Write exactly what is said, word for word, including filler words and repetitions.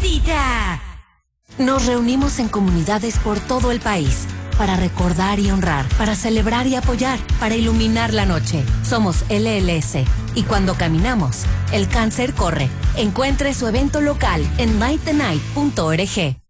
favorita. Nos reunimos en comunidades por todo el país para recordar y honrar, para celebrar y apoyar, para iluminar la noche. Somos L L S y cuando caminamos, el cáncer corre. Encuentre su evento local en light the night punto org.